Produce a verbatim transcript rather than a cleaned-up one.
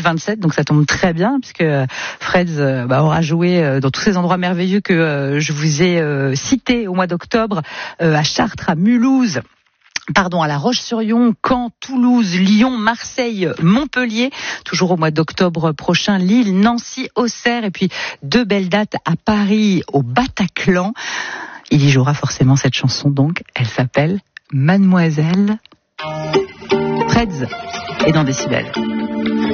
mille vingt-sept, donc ça tombe très bien puisque Freds euh, bah, aura joué euh, dans tous ces endroits merveilleux que euh, je vous ai euh, cités au mois d'octobre, euh, à Chartres, à Mulhouse, Pardon, à La Roche-sur-Yon, Caen, Toulouse, Lyon, Marseille, Montpellier, toujours au mois d'octobre prochain, Lille, Nancy, Auxerre, et puis deux belles dates à Paris, au Bataclan. Il y jouera forcément cette chanson, donc elle s'appelle Mademoiselle Freds et dans Décibel.